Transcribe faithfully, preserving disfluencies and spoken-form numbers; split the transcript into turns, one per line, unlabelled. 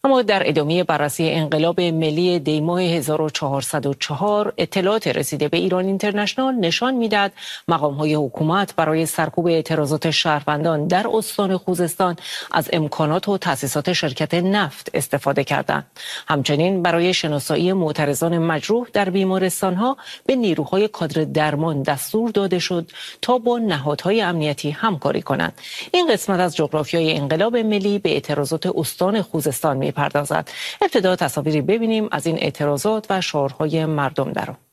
اما در ادامه بررسی انقلاب ملی دی ماه هزار و چهارصد و چهار، اطلاعات رسیده به ایران اینترنشنال نشان میداد مقام‌های حکومت برای سرکوب اعتراضات شهروندان در استان خوزستان از امکانات و تأسیسات شرکت نفت استفاده کردند. همچنین برای شناسایی معترضان مجروح در بیمارستان‌ها به نیروهای کادر درمان دستور داده شد تا با نهادهای امنیتی همکاری کنند. این قسمت از جغرافیای انقلاب ملی به اعتراضات استان خوزستان می‌پردازد. ابتدا تصاویری ببینیم از این اعتراضات و شعارهای مردم در آن.